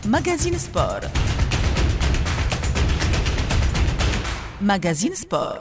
ماجازين سبور. ماجازين سبور.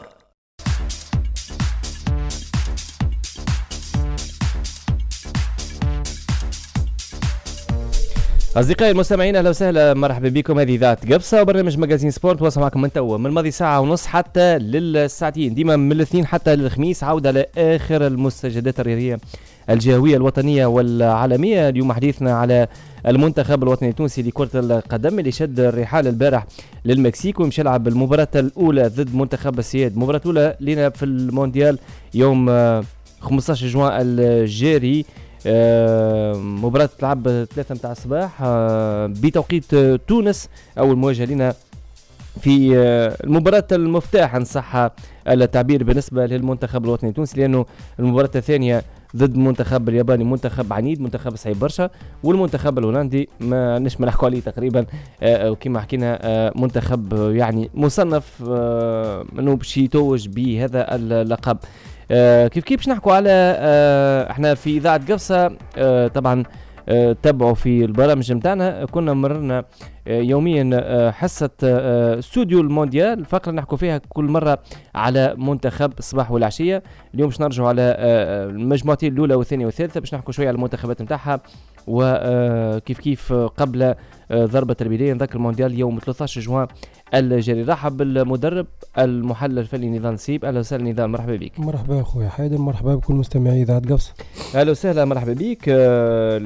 أصدقائي المستمعين أهلا وسهلا، مرحبا بكم. هذه إذاعة قبصة وبرنامج ماجازين سبورت تواصل معكم من توا من الماضي ساعة ونص حتى للساعتين، ديما من الاثنين حتى للخميس، عودة لآخر المستجدات الرياضية الجهوية الوطنية والعالمية. اليوم حديثنا على المنتخب الوطني التونسي لكرة القدم اللي شد الرحال البارح للمكسيك ويمشي يلعب المباراة الأولى ضد منتخب السياد. المباراة الأولى لنا في المونديال يوم 15 جوان الجاري. مباراة تلعب 3 متاع الصباح بتوقيت تونس. أول مواجهة لنا في المباراة المفتاح إن صح التعبير بالنسبة للمنتخب الوطني التونسي، لأنه المباراة الثانية ضد منتخب الياباني، منتخب عنيد، منتخب صعيب برشا، والمنتخب الهولندي ما نحكوا عليه تقريبا وكما حكينا منتخب يعني مصنف انه باش يتوج بهذا اللقب. كيف باش نحكوا على احنا في اذاعه قبصه. طبعا تابعوا في البرامج نتاعنا، كنا مررنا يوميا حصه استوديو المونديال، فقره نحكوا فيها كل مره على منتخب الصباح والعشيه. اليوم باش نرجعوا على المجموعتين الاولى والثانيه والثالثه باش نحكوا شويه على المنتخبات نتاعها، وكيف قبل ضربه البدايه. نذكر المونديال يوم 13 جوان الجاري. رحب بالمدرب المحلل الفني نضال نسيب. اهلا وسهلا نضال، مرحبا بك. مرحبا اخويا حيدر، مرحبا بكل مستمعي اذاعه قبصه. اهلا وسهلا، مرحبا بك.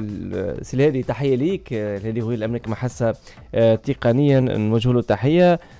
سي هذه تحيه ليك. هذه هو الامريكا محسه تقنيا نوجه له تحيه.